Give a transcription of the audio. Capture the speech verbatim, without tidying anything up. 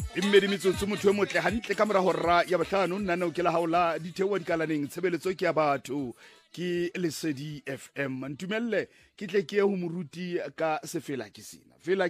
e mmedi metsotso motho e motle hantle ka mora hora ya bohlano nna nna o ke la haola di thewa dikalaneng tshebeletso ke ya batho ke Lesedi F M ntumelle ke tle ke ho moruti ka sefela ke sina fela